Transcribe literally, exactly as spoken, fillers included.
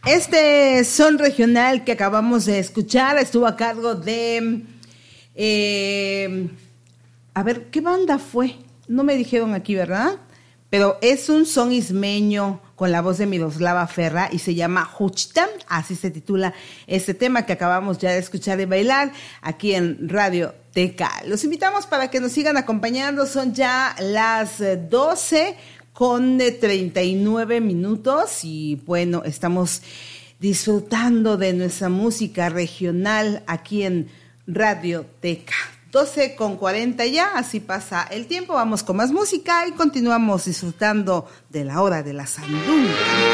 Este son regional que acabamos de escuchar estuvo a cargo de... Eh, a ver, ¿qué banda fue? No me dijeron aquí, ¿verdad? Pero es un son ismeño con la voz de Miroslava Ferra y se llama Juchtam, así se titula este tema que acabamos ya de escuchar y bailar aquí en Radio Teca. Los invitamos para que nos sigan acompañando, son ya las doce con treinta y nueve minutos y bueno, estamos disfrutando de nuestra música regional aquí en Radio Teca. doce con cuarenta ya, así pasa el tiempo, vamos con más música y continuamos disfrutando de la hora de la sandunga.